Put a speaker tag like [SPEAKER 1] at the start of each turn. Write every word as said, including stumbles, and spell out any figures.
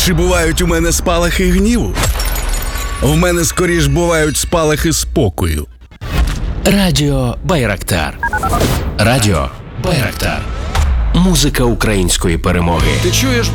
[SPEAKER 1] Чи бувають у мене спалахи гніву? У мене скоріш бувають спалахи спокою.
[SPEAKER 2] Радіо Байрактар. Радіо Байрактар. Музика української перемоги.
[SPEAKER 3] Ти чуєш